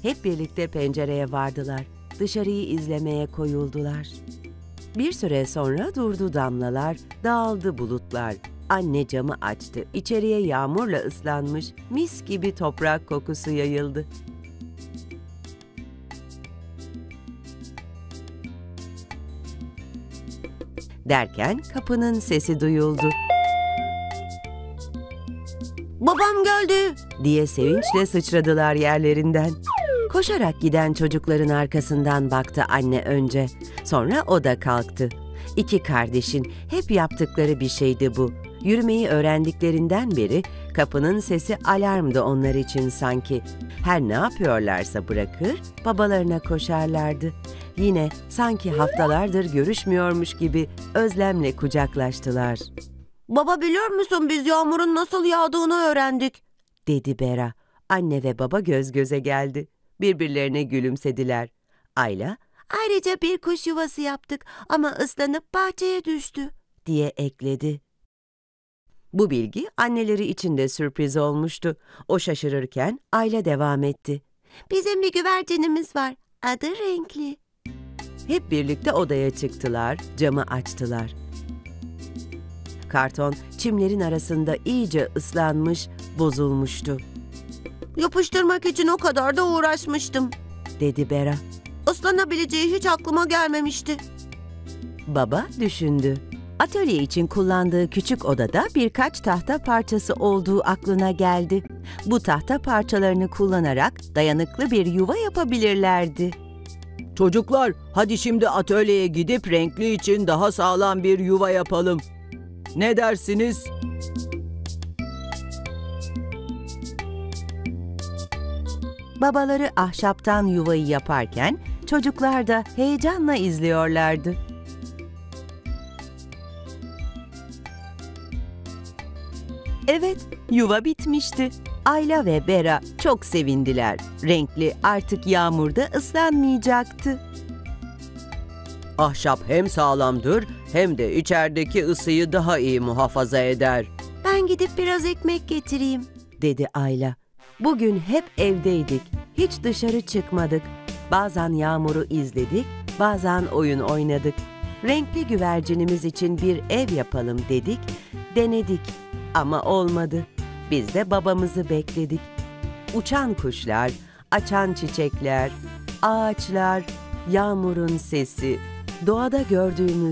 Hep birlikte pencereye vardılar. Dışarıyı izlemeye koyuldular. Bir süre sonra durdu damlalar, dağıldı bulutlar. Anne camı açtı. İçeriye yağmurla ıslanmış, mis gibi toprak kokusu yayıldı. Derken kapının sesi duyuldu. "Babam geldi!" diye sevinçle sıçradılar yerlerinden. Koşarak giden çocukların arkasından baktı anne önce. Sonra o da kalktı. İki kardeşin hep yaptıkları bir şeydi bu. Yürümeyi öğrendiklerinden beri kapının sesi alarmdı onlar için sanki. Her ne yapıyorlarsa bırakır, babalarına koşarlardı. Yine sanki haftalardır görüşmüyormuş gibi özlemle kucaklaştılar. "Baba, biliyor musun, biz yağmurun nasıl yağdığını öğrendik," dedi Bera. Anne ve baba göz göze geldi. Birbirlerine gülümsediler. Ayla, "Ayrıca bir kuş yuvası yaptık ama ıslanıp bahçeye düştü," diye ekledi. Bu bilgi anneleri için de sürpriz olmuştu. O şaşırırken Ayla devam etti. "Bizim bir güvercinimiz var. Adı Renkli." Hep birlikte odaya çıktılar, camı açtılar. Karton çimlerin arasında iyice ıslanmış, bozulmuştu. "Yapıştırmak için o kadar da uğraşmıştım," dedi Bera. "Islanabileceği hiç aklıma gelmemişti." Baba düşündü. Atölye için kullandığı küçük odada birkaç tahta parçası olduğu aklına geldi. Bu tahta parçalarını kullanarak dayanıklı bir yuva yapabilirlerdi. Çocuklar, hadi şimdi atölyeye gidip Renkli için daha sağlam bir yuva yapalım. Ne dersiniz? Babaları ahşaptan yuvayı yaparken çocuklar da heyecanla izliyorlardı. Evet, yuva bitmişti. Ayla ve Bera çok sevindiler. Renkli artık yağmurda ıslanmayacaktı. Ahşap hem sağlamdır hem de içerideki ısıyı daha iyi muhafaza eder. "Ben gidip biraz ekmek getireyim," dedi Ayla. "Bugün hep evdeydik. Hiç dışarı çıkmadık. Bazen yağmuru izledik, bazen oyun oynadık. Renkli güvercinimiz için bir ev yapalım dedik, denedik ama olmadı. Biz de babamızı bekledik. Uçan kuşlar, açan çiçekler, ağaçlar, yağmurun sesi, doğada gördüğümüz